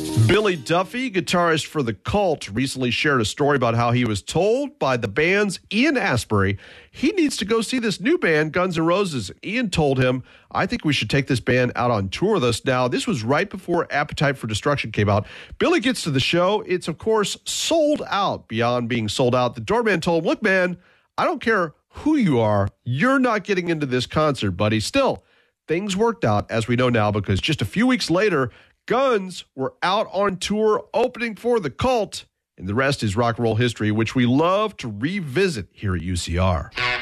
Billy Duffy, guitarist for The Cult, recently shared a story about how he was told by the band's Ian Astbury he needs to go see this new band, Guns N' Roses. Ian told him, I think we should take this band out on tour with us. Now, this was right before Appetite for Destruction came out. Billy gets to the show. It's, of course, sold out. Beyond being sold out, the doorman told him, look, man, I don't care who you are. You're not getting into this concert, buddy. Still, things worked out, as we know now, because just a few weeks later, Guns were out on tour opening for The Cult, and the rest is rock and roll history, which we love to revisit here at UCR.